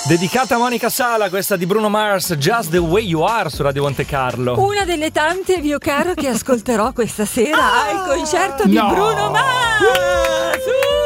Dedicata a Monica Sala, questa di Bruno Mars, Just the Way You Are su Radio Monte Carlo. Una delle tante, mio caro, che ascolterò questa sera al concerto di Bruno Mars.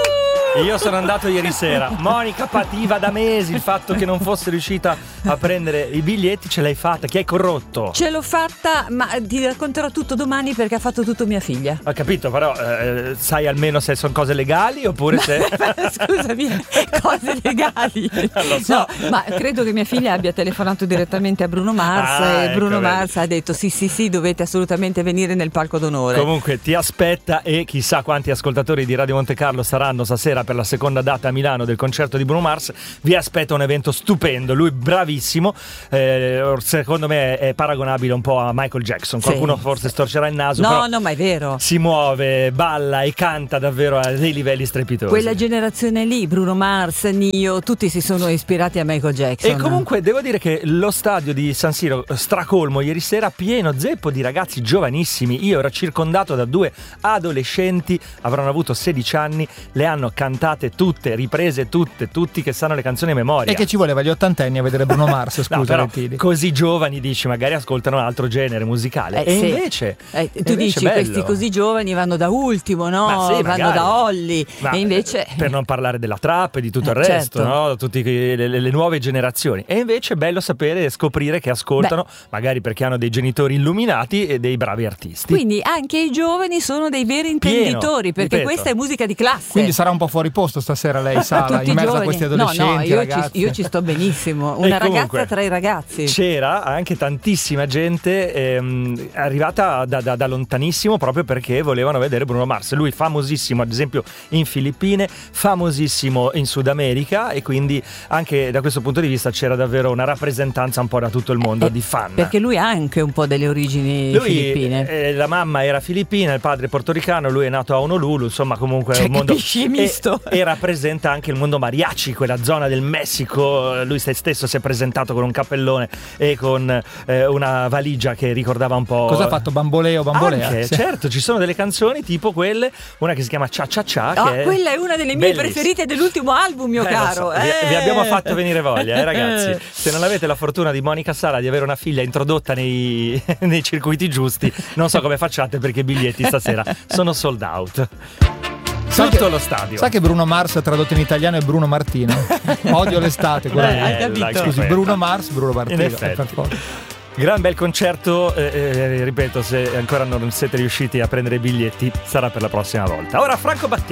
Io sono andato ieri sera. Monica pativa da mesi il fatto che non fosse riuscita a prendere i biglietti. Ce l'hai fatta? Chi hai corrotto? Ce l'ho fatta, ma ti racconterò tutto domani perché ha fatto tutto mia figlia. Ho capito, però sai almeno se sono cose legali oppure se... Scusami, cose legali. Non lo so. No, ma credo che mia figlia abbia telefonato direttamente a Bruno Mars e Bruno Mars ha detto sì, dovete assolutamente venire nel palco d'onore. Comunque ti aspetta, e chissà quanti ascoltatori di Radio Monte Carlo saranno stasera per la seconda data a Milano del concerto di Bruno Mars. Vi aspetta un evento stupendo, lui bravissimo, secondo me è paragonabile un po' a Michael Jackson. Qualcuno forse storcerà il naso, no, ma è vero, si muove, balla e canta davvero a dei livelli strepitosi. Quella generazione lì, Bruno Mars, Nio, tutti si sono ispirati a Michael Jackson. E comunque devo dire che lo stadio di San Siro stracolmo ieri sera, pieno zeppo di ragazzi giovanissimi. Io ero circondato da due adolescenti, avranno avuto 16 anni, le hanno cantate tutte, riprese tutte, tutti che sanno le canzoni a memoria. E che ci voleva gli ottantenni a vedere Bruno Mars, scusa, no, però Rettili. Così giovani, dici, magari ascoltano un altro genere musicale. Sì. Invece tu dici bello. Questi così giovani vanno da Ultimo, no? Sì, vanno magari. da Olly. E invece per non parlare della trap e di tutto il resto, certo. no? Tutte le nuove generazioni. E invece è bello sapere e scoprire che ascoltano, magari perché hanno dei genitori illuminati e dei bravi artisti. Quindi anche i giovani sono dei veri intenditori, perché ripeto. questa è musica di classe. Quindi sarà un po' fuori posto stasera lei, Sala, in mezzo a questi adolescenti, ragazzi. Io ci sto benissimo. Una ragazza tra i ragazzi. C'era anche tantissima gente arrivata da lontanissimo, proprio perché volevano vedere Bruno Mars. Lui famosissimo ad esempio in Filippine, famosissimo in Sud America, e quindi anche da questo punto di vista c'era davvero una rappresentanza un po' da tutto il mondo di fan. Perché lui ha anche un po' delle origini filippine. La mamma era filippina, il padre portoricano, lui è nato a Honolulu, insomma comunque è un mondo misto. E rappresenta anche il mondo mariachi, quella zona del Messico. Lui stesso si è presentato con un cappellone e con una valigia che ricordava un po'. Cosa ha fatto? Bamboleo, bambolea? Anche, certo, ci sono delle canzoni tipo quelle, una che si chiama Cia Cia Cia, che quella è una delle mie preferite dell'ultimo album, mio caro. So. Vi abbiamo fatto venire voglia, ragazzi. Se non avete la fortuna di Monica Sala di avere una figlia introdotta nei circuiti giusti, non so come facciate, perché i biglietti stasera sono sold out. Tutto lo stadio. Sai che Bruno Mars tradotto in italiano è Bruno Martino? Odio l'estate, guarda. Scusi, Bruno Mars, Bruno Martino. In effetti. Gran bel concerto, ripeto, se ancora non siete riusciti a prendere i biglietti sarà per la prossima volta. Ora Franco Battiato.